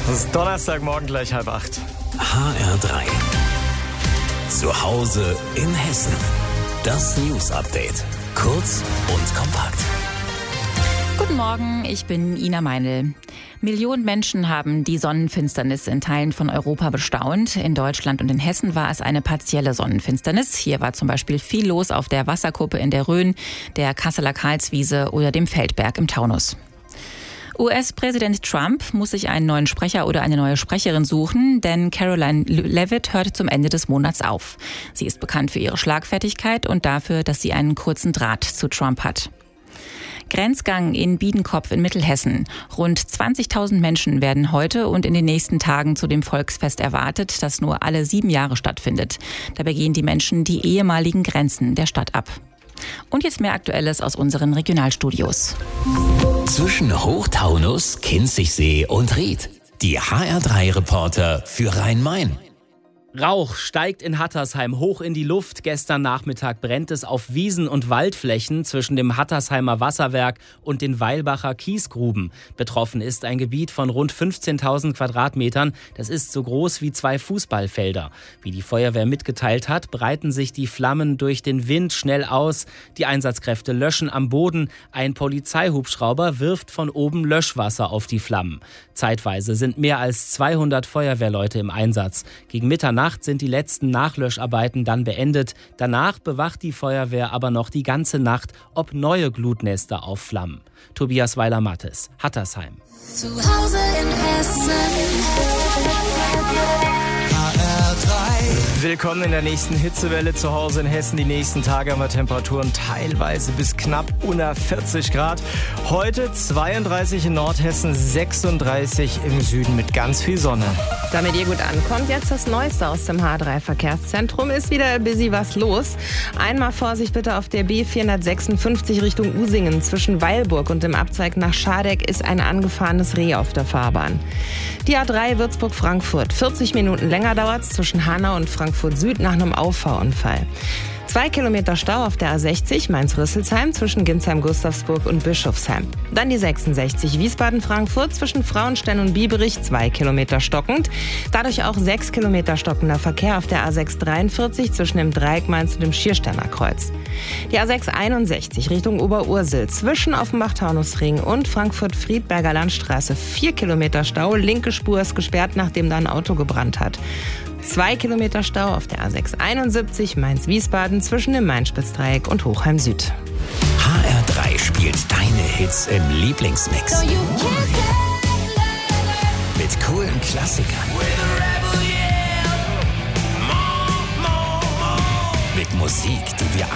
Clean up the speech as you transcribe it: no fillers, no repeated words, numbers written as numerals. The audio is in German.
Es ist Donnerstagmorgen, gleich 7:30. HR3. Zu Hause in Hessen. Das News-Update. Kurz und kompakt. Guten Morgen, ich bin Ina Meinl. Millionen Menschen haben die Sonnenfinsternis in Teilen von Europa bestaunt. In Deutschland und in Hessen war es eine partielle Sonnenfinsternis. Hier war zum Beispiel viel los auf der Wasserkuppe in der Rhön, der Kasseler Karlswiese oder dem Feldberg im Taunus. US-Präsident Trump muss sich einen neuen Sprecher oder eine neue Sprecherin suchen, denn Karoline Leavitt hört zum Ende des Monats auf. Sie ist bekannt für ihre Schlagfertigkeit und dafür, dass sie einen kurzen Draht zu Trump hat. Grenzgang in Biedenkopf in Mittelhessen. Rund 20.000 Menschen werden heute und in den nächsten Tagen zu dem Volksfest erwartet, das nur alle 7 Jahre stattfindet. Dabei gehen die Menschen die ehemaligen Grenzen der Stadt ab. Und jetzt mehr Aktuelles aus unseren Regionalstudios. Zwischen Hochtaunus, Kinzigsee und Ried. Die HR3-Reporter für Rhein-Main. Rauch steigt in Hattersheim hoch in die Luft. Gestern Nachmittag brennt es auf Wiesen- und Waldflächen zwischen dem Hattersheimer Wasserwerk und den Weilbacher Kiesgruben. Betroffen ist ein Gebiet von rund 15.000 Quadratmetern. Das ist so groß wie 2 Fußballfelder. Wie die Feuerwehr mitgeteilt hat, breiten sich die Flammen durch den Wind schnell aus. Die Einsatzkräfte löschen am Boden. Ein Polizeihubschrauber wirft von oben Löschwasser auf die Flammen. Zeitweise sind mehr als 200 Feuerwehrleute im Einsatz. Gegen Mitternacht sind die letzten Nachlöscharbeiten dann beendet. Danach bewacht die Feuerwehr aber noch die ganze Nacht, ob neue Glutnester aufflammen. Tobias Weiler-Mattes, Hattersheim. Zu Hause in Hessen. Willkommen in der nächsten Hitzewelle zu Hause in Hessen. Die nächsten Tage haben wir Temperaturen teilweise bis knapp unter 40 Grad. Heute 32 in Nordhessen, 36 im Süden mit ganz viel Sonne. Damit ihr gut ankommt, jetzt das Neueste aus dem H3-Verkehrszentrum. Ist wieder busy was los. Einmal Vorsicht bitte auf der B456 Richtung Usingen. Zwischen Weilburg und dem Abzweig nach Schadeck ist ein angefahrenes Reh auf der Fahrbahn. Die A3 Würzburg-Frankfurt. 40 Minuten länger dauert es zwischen Hanau und Frankfurt Süd nach einem Auffahrunfall. 2 Kilometer Stau auf der A60 Mainz-Rüsselsheim zwischen Ginsheim-Gustavsburg und Bischofsheim. Dann die 66 Wiesbaden-Frankfurt zwischen Frauenstein und Bieberich, 2 Kilometer stockend. Dadurch auch 6 Kilometer stockender Verkehr auf der A6 43 zwischen dem Dreieck Mainz und dem Schiersteiner Kreuz. Die A6 61 Richtung Oberursel zwischen Offenbach-Taunusring und Frankfurt-Friedberger Landstraße, 4 Kilometer Stau. Linke Spur ist gesperrt, nachdem da ein Auto gebrannt hat. 2 Kilometer Stau auf der A6 71 Mainz-Wiesbaden zwischen dem Main-Spitz-Dreieck und Hochheim Süd. HR3 spielt deine Hits im Lieblingsmix. Mit coolen Klassikern. Mit Musik, die wir